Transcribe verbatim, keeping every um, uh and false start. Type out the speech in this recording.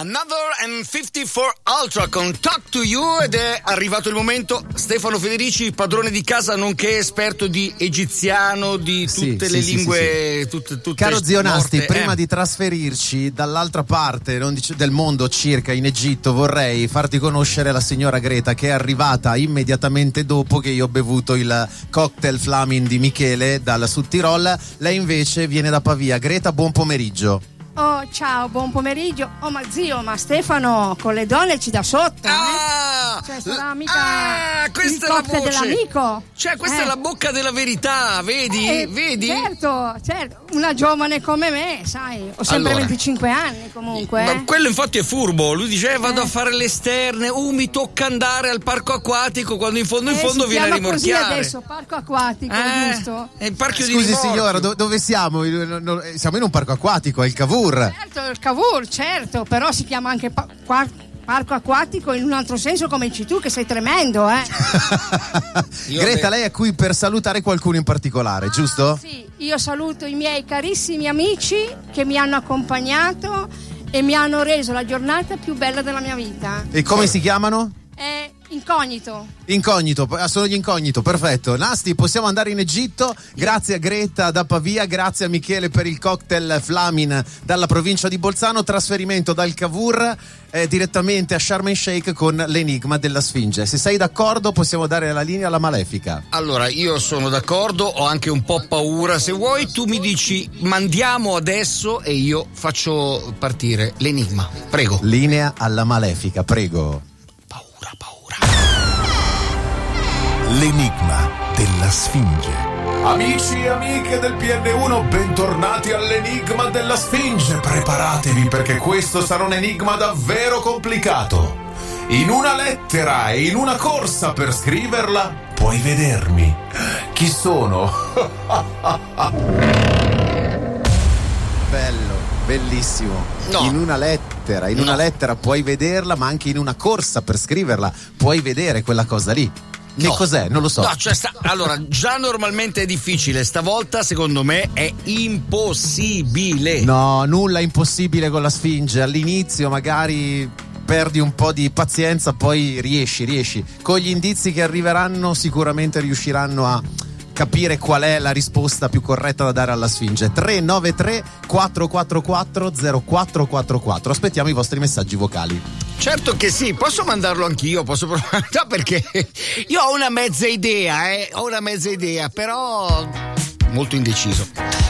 Another and fifty-four Ultra con Talk to You, ed è arrivato il momento. Stefano Federici, padrone di casa nonché esperto di egiziano, di tutte sì, le sì, lingue, sì, sì. Tutte, tutte Caro zio Nasti, morte, prima eh. di trasferirci dall'altra parte non dice, del mondo, circa in Egitto, vorrei farti conoscere la signora Greta, che è arrivata immediatamente dopo che io ho bevuto il cocktail Flamin di Michele dal Sud Tirol. Lei invece viene da Pavia. Greta, buon pomeriggio. Oh, ciao, buon pomeriggio. Oh, ma zio, ma Stefano con le donne ci dà sotto, Ah, eh? Cioè, sarà mica ah, questa il è la cocktail voce dell'amico. Cioè, questa eh. è la bocca della verità, vedi? Eh, vedi? Certo, certo, una giovane come me, sai, ho sempre Allora, venticinque anni comunque. Ma eh. quello infatti è furbo. Lui dice eh, vado Eh. a fare le esterne, uh, mi tocca andare al parco acquatico, quando in fondo in Eh, fondo si viene a chiama così rimorchiare. adesso, parco acquatico, Eh, giusto? è il parco di Scusi rimorchio. signora, do- dove siamo? No, no, siamo in un parco acquatico, è il Cavour. Certo, il Cavour, certo, però si chiama anche pa- qua- parco acquatico in un altro senso, come dici tu, che sei tremendo, eh? Io Greta, beh- lei è qui per salutare qualcuno in particolare, giusto? Sì, io saluto i miei carissimi amici che mi hanno accompagnato e mi hanno reso la giornata più bella della mia vita. E come si chiamano? È incognito. Incognito, ah, sono gli incognito, perfetto. Nasti, possiamo andare in Egitto. Grazie a Greta da Pavia, grazie a Michele per il cocktail Flamin dalla provincia di Bolzano. Trasferimento dal Cavour eh, direttamente a Sharm el Sheikh con l'enigma della Sfinge. Se sei d'accordo possiamo dare la linea alla Malefica. Allora, io sono d'accordo, ho anche un po' paura. Se vuoi tu mi dici mandiamo adesso e io faccio partire l'enigma. Prego. Linea alla Malefica, prego. Paura, paura. L'enigma della Sfinge. Amici e amiche del P N uno, bentornati all'enigma della Sfinge. Preparatevi perché questo sarà un enigma davvero complicato. In una lettera e in una corsa per scriverla puoi vedermi. Chi sono? Bello, bellissimo. No. In una lettera, in No. una lettera puoi vederla, ma anche in una corsa per scriverla puoi vedere quella cosa lì. Che No. cos'è? Non lo so. No, cioè sta, allora, già normalmente è difficile, stavolta secondo me è impossibile. No, nulla è impossibile con la Sfinge. All'inizio magari perdi un po' di pazienza, poi riesci, riesci. Con gli indizi che arriveranno sicuramente riusciranno a capire qual è la risposta più corretta da dare alla Sfinge. Tre nove tre quattro quattro quattro zero quattro quattro quattro. Aspettiamo i vostri messaggi vocali. Certo che sì, posso mandarlo anch'io, posso provare, no, perché io ho una mezza idea, eh, ho una mezza idea, però molto indeciso.